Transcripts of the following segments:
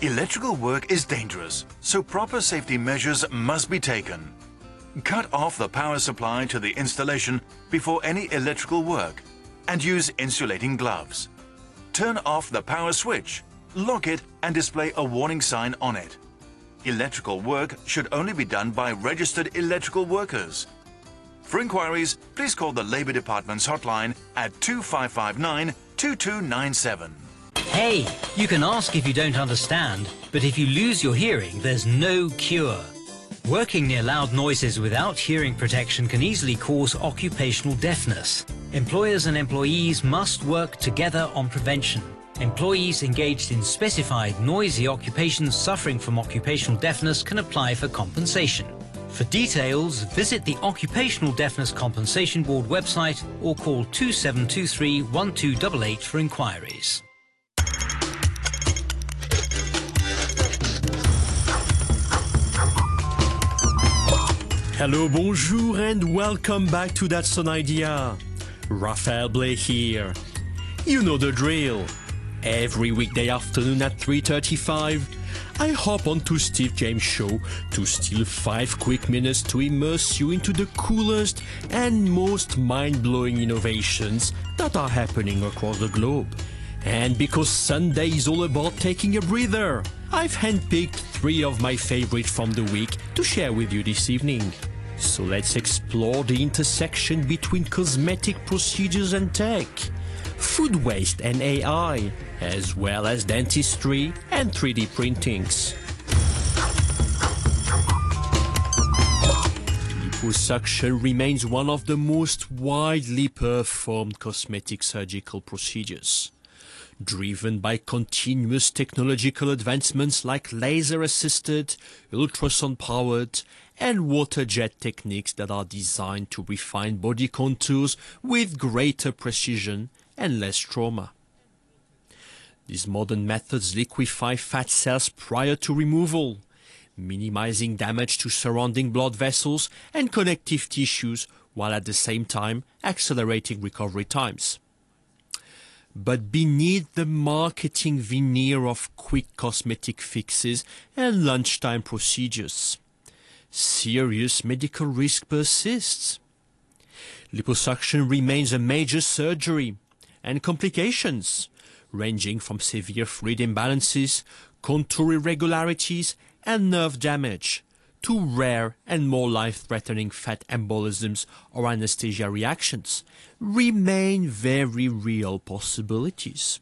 Electrical work is dangerous, so proper safety measures must be taken. Cut off the power supply to the installation before any electrical work and use insulating gloves. Turn off the power switch, lock it and display a warning sign on it. Electrical work should only be done by registered electrical workers. For inquiries, please call the Labour Department's hotline at 2559 2297. Hey, you can ask if you don't understand, but if you lose your hearing, there's no cure. Working near loud noises without hearing protection can easily cause occupational deafness. Employers and employees must work together on prevention. Employees engaged in specified noisy occupations suffering from occupational deafness can apply for compensation. For details, visit the Occupational Deafness Compensation Board website or call 2723 1288 for inquiries. Hello, bonjour and welcome back to That's an Idea. Raphael Blay here. You know the drill. Every weekday afternoon at 3:35, I hop onto Steve James' show to steal 5 quick minutes to immerse you into the coolest and most mind-blowing innovations that are happening across the globe. And because Sunday is all about taking a breather, I've handpicked 3 of my favorites from the week to share with you this evening. So let's explore the intersection between cosmetic procedures and tech, food waste and AI, as well as dentistry and 3D printings. Liposuction remains one of the most widely performed cosmetic surgical procedures. Driven by continuous technological advancements like laser-assisted, ultrasound-powered, and water jet techniques that are designed to refine body contours with greater precision and less trauma. These modern methods liquefy fat cells prior to removal, minimizing damage to surrounding blood vessels and connective tissues while at the same time accelerating recovery times. But beneath the marketing veneer of quick cosmetic fixes and lunchtime procedures, serious medical risk persists. Liposuction remains a major surgery, and complications, ranging from severe fluid imbalances, contour irregularities, and nerve damage, to rare and more life-threatening fat embolisms or anesthesia reactions, remain very real possibilities.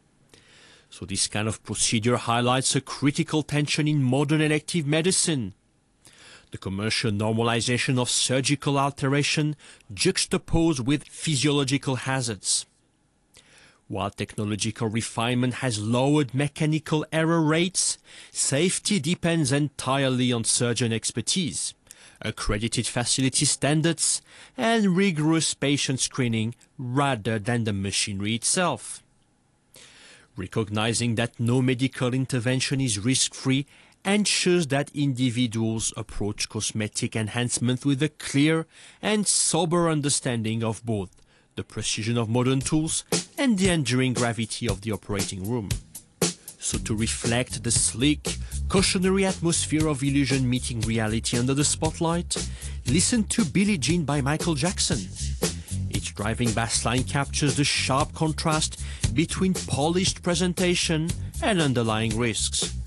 So this kind of procedure highlights a critical tension in modern elective medicine. The commercial normalization of surgical alteration juxtaposed with physiological hazards. While technological refinement has lowered mechanical error rates, safety depends entirely on surgeon expertise, accredited facility standards, and rigorous patient screening rather than the machinery itself. Recognizing that no medical intervention is risk-free ensures that individuals approach cosmetic enhancement with a clear and sober understanding of both the precision of modern tools and the enduring gravity of the operating room. So to reflect the sleek, cautionary atmosphere of illusion meeting reality under the spotlight, listen to Billie Jean by Michael Jackson. Its driving bass line captures the sharp contrast between polished presentation and underlying risks.